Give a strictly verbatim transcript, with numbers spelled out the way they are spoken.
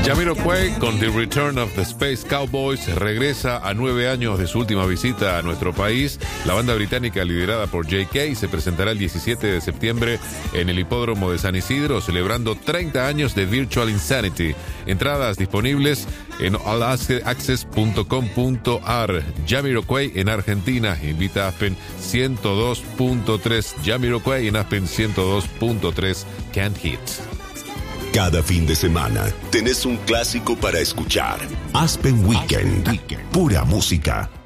Jamiroquai con The Return of the Space Cowboys regresa a nueve años de su última visita a nuestro país. La banda británica liderada por J K se presentará el diecisiete de septiembre en el hipódromo de San Isidro, celebrando treinta años de Virtual Insanity. Entradas disponibles en all access punto com punto a r. Jamiroquai en Argentina invita a Aspen ciento dos punto tres. Jamiroquai en Aspen ciento dos punto tres. Can't Hit. Cada fin de semana tenés un clásico para escuchar. Aspen Weekend. Pura música.